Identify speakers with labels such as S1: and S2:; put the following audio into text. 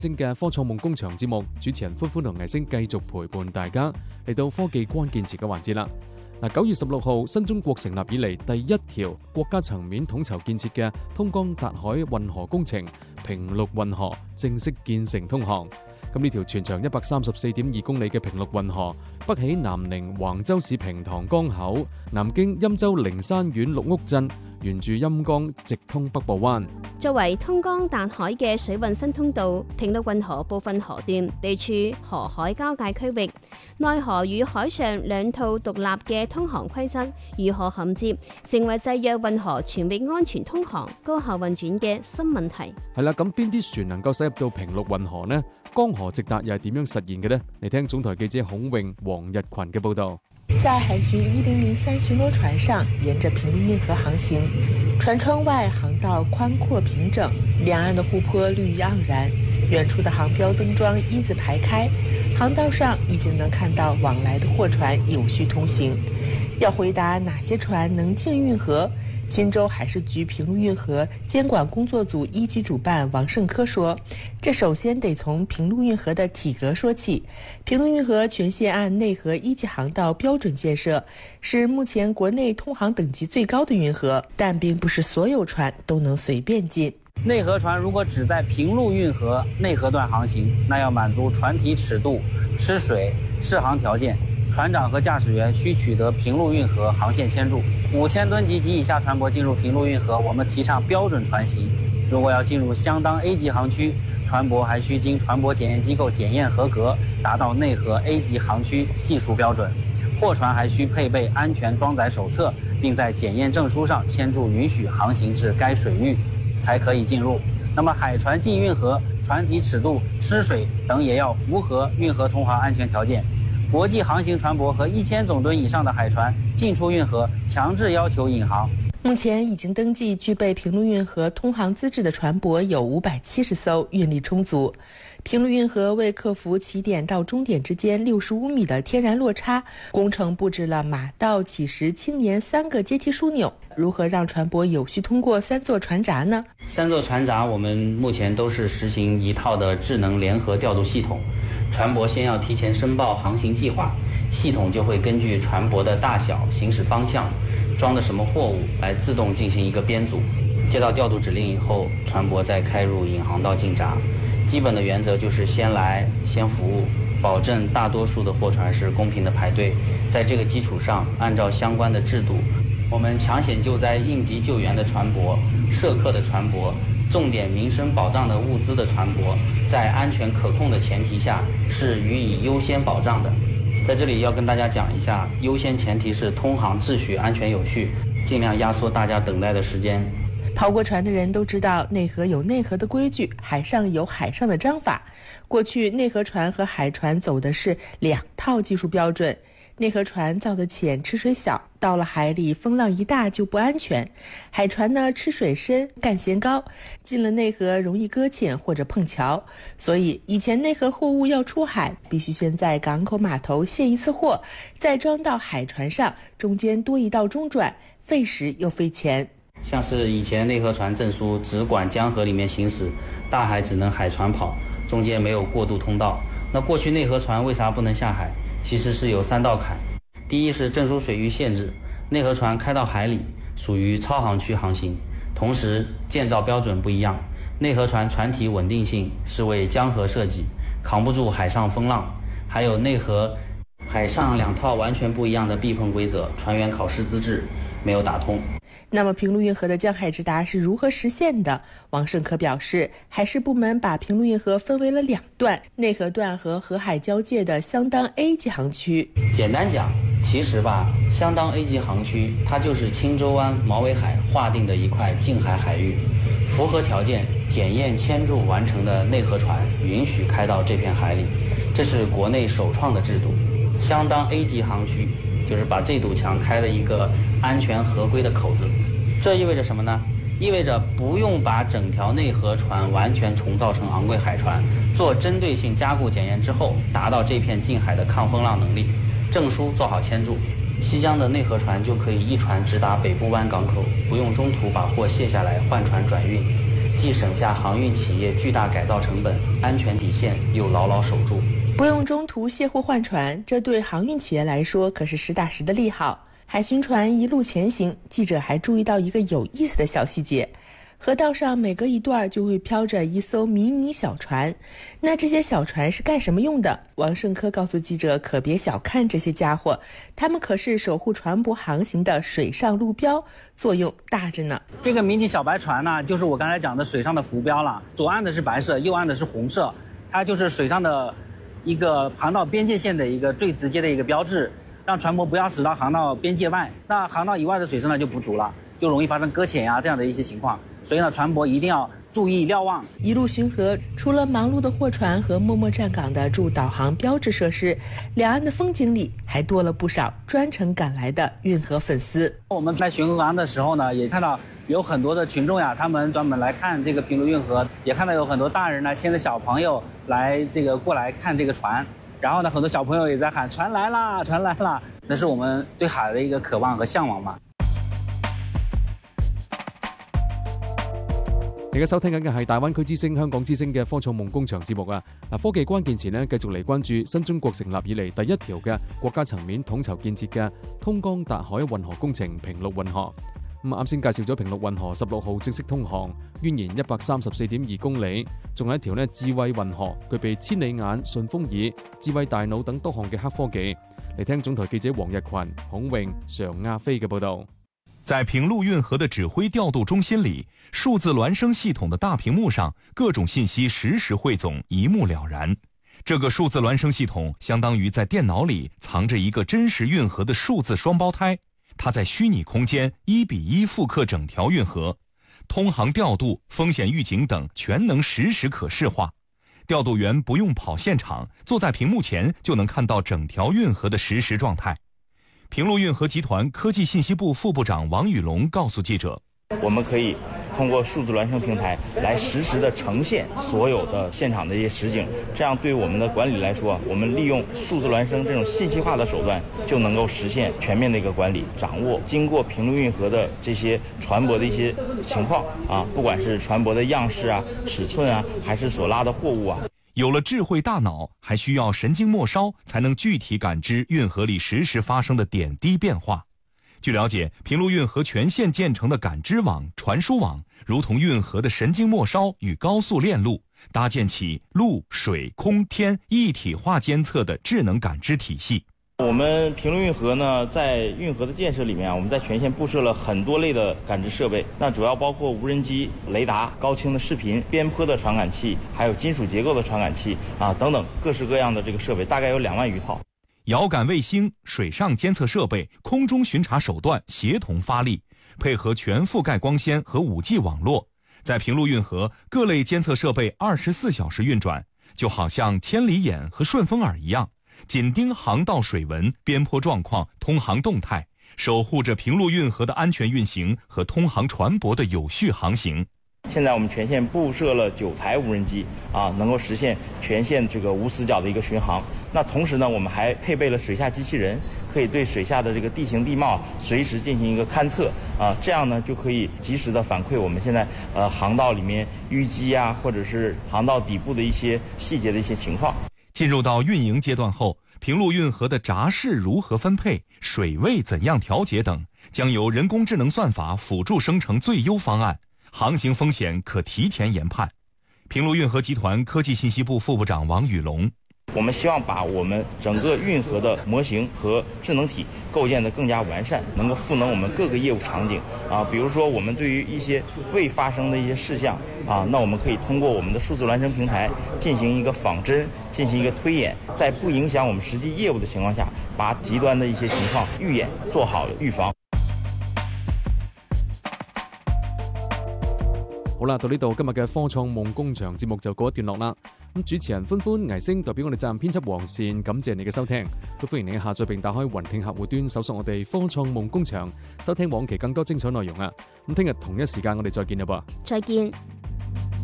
S1: 星嘅科創夢工場節目，主持人歡歡同藝星繼續陪伴大家嚟到科技關鍵詞嘅環節啦。9月16號，新中國成立以嚟第一條國家層面統籌建設嘅通江達海運河工程平陸運河正式建成通航。咁呢條全長134.2公里嘅平陸運河，北起南寧橫州市平塘江口，南經欽州靈山縣綠屋鎮，沿住欽江直通北部灣。
S2: 作為通江達海嘅水運新通道，平陸運河部分河段地處河海交界區域，內河與海上兩套獨立嘅通航規則如何銜接，成為制約運河全域安全通航、高效運轉嘅新問題。
S1: 係啦，咁邊啲船能夠駛入到平陸運河呢？江河直達又係點樣實現嘅呢？嚟聽總台記者孔穎、黃日群嘅報導。
S3: 在海巡1003巡邏船上，沿着平陸運河航行，船窗外航道寬闊平整，兩岸的湖泊綠意盎然，遠處的航標燈樁一字排開，航道上已經能看到往來的貨船有序通行。要回答哪些船能進運河，钦州海事局平陸運河監管工作組一級主辦王勝科說，這首先得從平陸運河的體格說起。平陸運河全線按內河一級航道標準建設，是目前國內通航等級最高的運河，但並不是所有船都能隨便進。
S4: 內河船如果只在平陸運河內河段航行，那要滿足船體尺度、吃水、適航條件。船長和駕駛員需取得平陸運河航線簽注。5000噸級及以下船舶進入平陸運河，我們提倡標準船型。如果要進入相當 A 級航區，船舶還需經船舶檢驗機構檢驗合格，達到內河 A 級航區技術標準。貨船還需配備安全裝載手冊，並在檢驗證書上簽注允許航行至該水域，才可以進入。那麼海船進運河，船體尺度、吃水等也要符合運河通航安全條件。國際航行船舶和1000總噸以上的海船進出運河，強制要求引航。
S3: 目前已經登記具備平陸運河通航資質的船舶有570艘，運力充足。平陸運河為克服起點到終點之間65米的天然落差，工程佈置了馬道、起石、青年3個階梯樞紐。如何讓船舶有序通過3座船閘呢？3
S5: 座船閘我們目前都是實行一套的智能聯合調度系統，船舶先要提前申報航行計劃，系統就會根據船舶的大小、行駛方向、裝的什麼貨物來自動進行一個編組。接到調度指令以後，船舶再開入引航道進閘。基本的原則就是先來先服務，保證大多數的貨船是公平的排隊。在這個基礎上，按照相關的制度，我們搶險救災應急救援的船舶、涉客的船舶、重點民生保障的物資的船舶，在安全可控的前提下是予以優先保障的。在這裡要跟大家講一下，優先前提是通航秩序安全有序，盡量壓縮大家等待的時間。
S3: 跑過船的人都知道，內河有內河的規矩，海上有海上的章法。過去內河船和海船走的是2套技術標準。內河船造得淺，吃水小，到了海裡風浪一大就不安全。海船呢，吃水深，幹舷高，進了內河容易擱淺或者碰橋。所以以前內河貨物要出海，必須先在港口碼頭卸一次貨，再裝到海船上，中間多一道中轉，費時又費錢。
S5: 像是以前內河船證書只管江河裡面行駛，大海只能海船跑，中間沒有過渡通道。那過去內河船為啥不能下海？其實是有3道坎。第一是證書水域限制，內河船開到海裡屬於超航區航行，同時建造標準不一樣。內河船船體穩定性是為江河設計，扛不住海上風浪。還有內河海上2套完全不一樣的避碰規則，船員考試資質沒有打通。
S3: 那麼平陸運河的江海直達是如何實現的？王勝科表示，海事部門把平陸運河分為了2段，內河段和河海交界的相當 A 級航區。
S5: 簡單講，其實吧，相當 A 級航區，它就是青州灣毛尾海劃定的一塊近海海域，符合條件、檢驗簽注完成的內河船允許開到這片海裡，這是國內首創的制度。相當 A 級航區就是把這堵牆開了一個安全合規的口子。這意味着什麼呢？意味着不用把整條內河船完全重造成昂貴海船，做針對性加固檢驗之後，達到這片近海的抗風浪能力。證書做好簽注，西江的內河船就可以一船直達北部灣港口，不用中途把貨卸下來換船轉運。 既省下航运企业巨大改造成本，安全底线又牢牢守住。
S3: 不用中途卸货换船，这对航运企业来说可是实打实的利好。海巡船一路前行，记者还注意到一个有意思的小细节。河道上每隔一段就会飘着一艘迷你小船，那这些小船是干什么用的？王胜科告诉记者，可别小看这些家伙，他们可是守护船舶航行的水上路标，作用大着呢。
S4: 这个迷你小白船呢，就是我刚才讲的水上的浮标了，左岸的是白色，右岸的是红色，它就是水上的一个航道边界线的一个最直接的一个标志，让船舶不要驶到航道边界外，那航道以外的水深呢就不足了，就容易发生搁浅呀这样的一些情况。所以呢，船舶一定要注意瞭望。
S3: 一路巡河，除了忙碌的货船和默默站岗的驻导航标志设施，两岸的风景里还多了不少专程赶来的运河粉丝。
S4: 我们在巡河岸的时候呢，也看到有很多的群众呀，他们专门来看这个平陆运河，也看到有很多大人呢牵着小朋友来过来看这个船。然后呢，很多小朋友也在喊船来啦，船来啦，那是我们对海的一个渴望和向往嘛。
S1: 而家收聽緊嘅係大灣區之聲、香港之聲嘅科創夢工場節目啊！科技關鍵詞呢，繼續嚟關注新中國成立以嚟第一條嘅國家層面統籌建設嘅通江達海運河工程平陸運河。啱先介紹咗平陸運河16號正式通航，蜿蜒134.2公里，仲係一條智慧運河，具備千里眼、順風耳、智慧大腦等多項嘅黑科技。嚟聽總台記者黃日群、孔穎、常亞飛嘅報導。
S6: 在平陸運河的指揮調度中心裡，數字孿生系統的大屏幕上，各種信息實時匯總，一目了然。這個數字孿生系統相當於在電腦裡藏着一個真實運河的數字雙胞胎，它在虛擬空間1:1複刻整條運河，通航調度、風險預警等全能實時可視化。調度員不用跑現場，坐在屏幕前就能看到整條運河的實時狀態。平陸運河集團科技信息部副部長王宇龍告訴記者，
S7: 我們可以通過數字孿生平台來實時的呈現所有的現場的一些實景，這樣對我們的管理來說，我們利用數字孿生這種信息化的手段，就能夠實現全面的一個管理，掌握經過平陸運河的這些船舶的一些情況啊，不管是船舶的樣式啊、尺寸啊，還是所拉的貨物啊。
S6: 有了智慧大腦，還需要神經末梢，才能具體感知運河裡實時發生的點滴變化。據了解，平陸運河全線建成的感知網、傳輸網，如同運河的神經末梢與高速鏈路，搭建起陸、水、空、天一體化監測的智能感知體系。
S7: 我們平陸運河呢，在運河的建設裡面啊，我們在全線佈設了很多類的感知設備，那主要包括無人機、雷達、高清的視頻、邊坡的傳感器，還有金屬結構的傳感器啊等等各式各樣的這個設備，大概有2萬餘套。
S6: 遙感衛星、水上監測設備、空中巡查手段協同發力，配合全覆蓋光纖和5G 網絡，在平陸運河各類監測設備24小時運轉，就好像千里眼和順風耳一樣，緊盯航道水文、邊坡狀況、通航動態，守護着平陸運河的安全運行和通航船舶的有序航行。
S7: 現在我們全線佈設了9台無人機啊，能夠實現全線這個無死角的一個巡航。那同時呢，我們還配備了水下機器人，可以對水下的這個地形地貌隨時進行一個勘測啊，這樣呢就可以及時的反饋我們現在航道裡面淤積啊，或者是航道底部的一些細節的一些情況。
S6: 進入到運營階段後，平陸運河的閘勢如何分配、水位怎樣調節等，將由人工智能算法輔助生成最優方案。航行風險可提前研判。平陸運河集團科技信息部副部長王宇龍，
S7: 我們希望把我們整個運河的模型和智能體構建得更加完善，能夠賦能我們各個業務場景啊。比如說我們對於一些未發生的一些事項啊，那我們可以通過我們的數字孿生平台進行一個仿真，進行一個推演，在不影響我們實際業務的情況下，把極端的一些情況預演做好預防。
S1: 好啦，到呢度今日嘅科創夢工場節目就告一段落啦。咁主持人歡歡、倪星代表我哋責任編輯黃善，感謝你嘅收聽，都歡迎你下載並打開雲聽客戶端，搜索我哋科創夢工場，收聽往期更多精彩內容啊！咁聽日同一時間我哋再見啦噃，
S2: 再見。